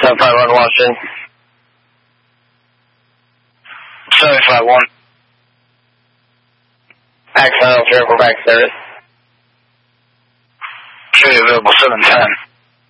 751 Washington. 751. Accidental 3 back service. Okay, available 710.